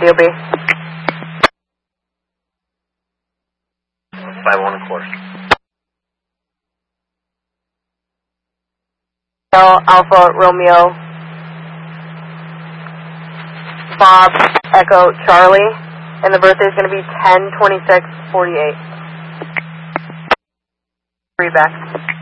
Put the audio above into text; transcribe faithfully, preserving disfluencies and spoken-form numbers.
D O B. five one of course. Alpha Romeo Bob Echo Charlie, and the birthday is going to be ten twenty-six forty-eight. Three back.